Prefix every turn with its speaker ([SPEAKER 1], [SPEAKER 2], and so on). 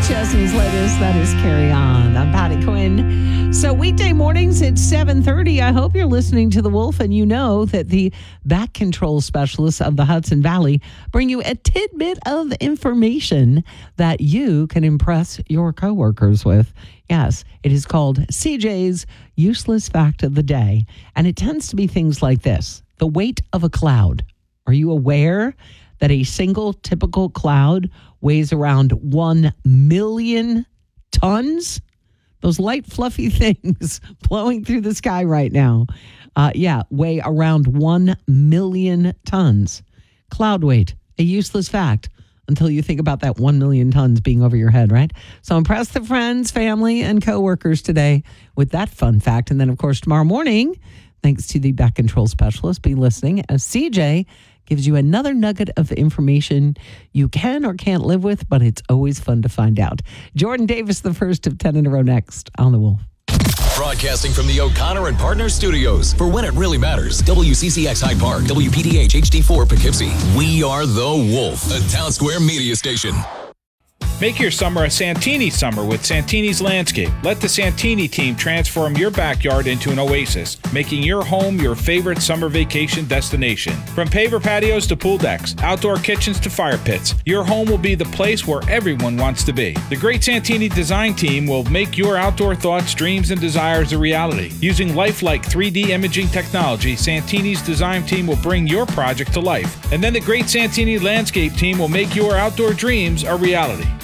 [SPEAKER 1] Chesney's latest. That is Carry On. I'm Patty Quinn. So weekday mornings at 7:30, I hope you're listening to The Wolf and you know that the back control specialists of the Hudson Valley bring you a tidbit of information that you can impress your coworkers with. Yes, it is called CJ's Useless Fact of the Day. And it tends to be things like this. The weight of a cloud. Are you aware that a single typical cloud weighs around 1 million tons? Those light, fluffy things blowing through the sky right now, weigh around 1 million tons. Cloud weight, a useless fact until you think about that 1 million tons being over your head, right? So impress the friends, family, and coworkers today with that fun fact. And then, of course, tomorrow morning, thanks to the back control specialist, be listening as CJ gives you another nugget of information you can or can't live with, but it's always fun to find out. Jordan Davis, the first of 10 in a row next on The Wolf.
[SPEAKER 2] Broadcasting from the O'Connor and Partners Studios for When It Really Matters. WCCX Hyde Park, WPDH HD4 Poughkeepsie. We are The Wolf, a Town Square media station.
[SPEAKER 3] Make your summer a Santini summer with Santini's Landscape. Let the Santini team transform your backyard into an oasis, making your home your favorite summer vacation destination. From paver patios to pool decks, outdoor kitchens to fire pits, your home will be the place where everyone wants to be. The great Santini design team will make your outdoor thoughts, dreams, and desires a reality. Using lifelike 3D imaging technology, Santini's design team will bring your project to life. And then the great Santini Landscape team will make your outdoor dreams a reality.